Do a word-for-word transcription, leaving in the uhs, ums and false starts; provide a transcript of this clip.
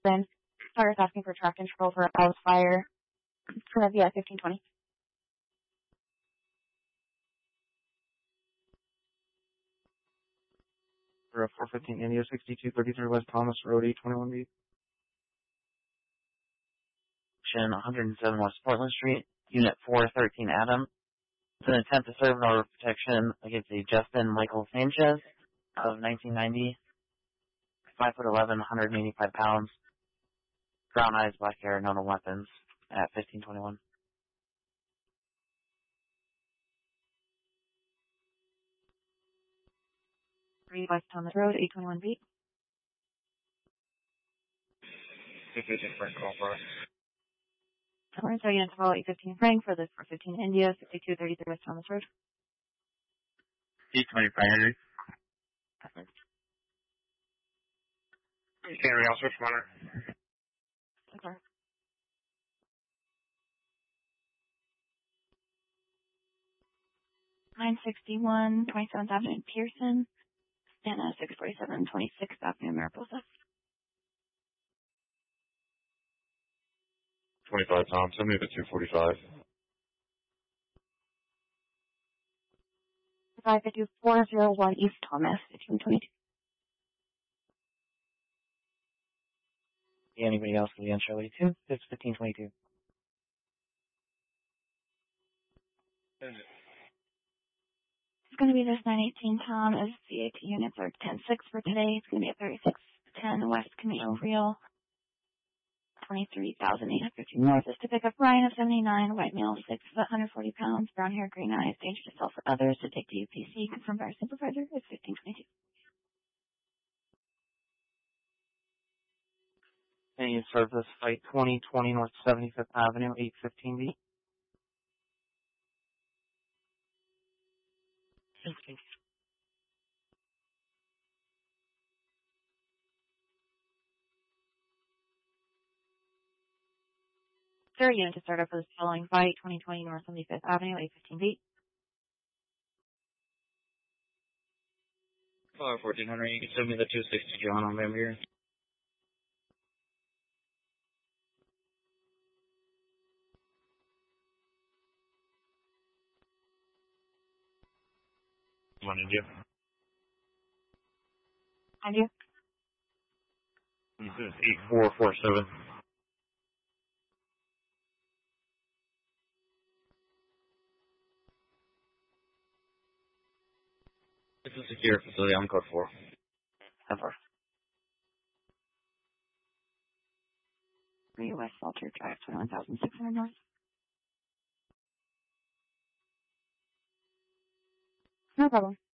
Austin. Starter's asking for track control for a house fire. For yeah, fifteen twenty. For a four fifteen India, sixty-two thirty-three West Thomas Road, eight twenty-one B. one hundred seven West Portland Street, Unit four thirteen Adam. It's an attempt to serve an order of protection against a Justin Michael Sanchez of nineteen ninety, five foot eleven, one hundred eighty-five pounds, brown eyes, black hair, no weapons, at fifteen twenty-one. three West Thomas Road, eight twenty-one B. Frank call for us. Alright, so units follow eight fifteen Frank for the four fifteen India, sixty-two thirty-three West Thomas Road. eight twenty-five Henry. Perfect. Henry, I'll switch monitor. Okay. nine sixty-one twenty-seventh Avenue in Pearson, and uh, six forty-seven twenty-sixth Avenue in Mariposa. twenty-five Tom, send me up at two forty-five. five fifty four oh one East Thomas, fifteen twenty-two. Anybody else can be on Shirley too? It's fifteen twenty-two. It's going to be this nine eighteen Tom as C A T units are ten six for today. It's going to be at thirty-six ten West Camino Real. twenty-three thousand eight hundred fifty north is to pick up Ryan of seventy-nine, white male, six foot, one hundred forty pounds, brown hair, green eyes, danger to self or others, to take to U P C, confirmed by our supervisor, is fifteen twenty-two. And you serve this site twenty twenty North seventy-fifth Avenue, eight fifteen B. Okay. Third unit to start up for this following fight, twenty twenty North seventy-fifth Avenue, eight fifteen B. Five fourteen Henry, you can send me the two sixty John on them here. One India. I do. This is eight four four seven. This is a secure facility, I'm code four. Ever. three West Salter Drive, twenty-one thousand six hundred North. No problem.